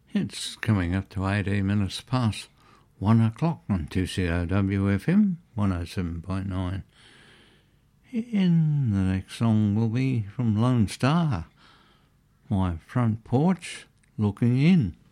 It's coming up to 18 minutes past 1 o'clock on 2COWFM 107.9. In the next song will be from Lone Star, My Front Porch Looking In.